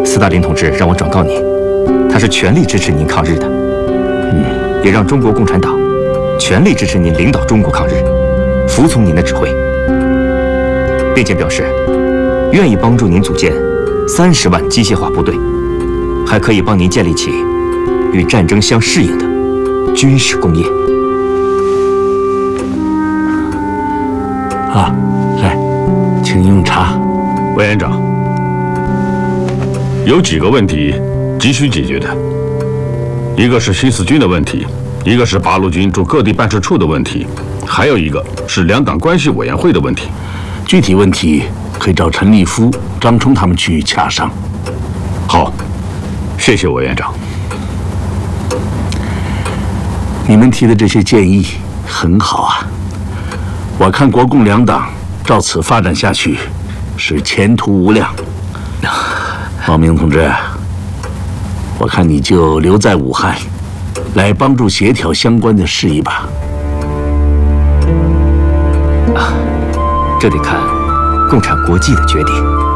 斯大林同志让我转告您，他是全力支持您抗日的。也让中国共产党全力支持您领导中国抗日，服从您的指挥，并且表示愿意帮助您组建30万机械化部队，还可以帮您建立起与战争相适应的军事工业。 啊，来，请用茶。 委员长，有几个问题急需解决的，一个是新四军的问题，一个是八路军驻各地办事处的问题，还有一个是两党关系委员会的问题。 具体问题可以找陈立夫、张冲他们去洽商。 好，谢谢委员长。 你们提的这些建议很好啊，我看国共两党照此发展下去，是前途无量。王明同志，我看你就留在武汉，来帮助协调相关的事宜吧。 这得看共产国际的决定。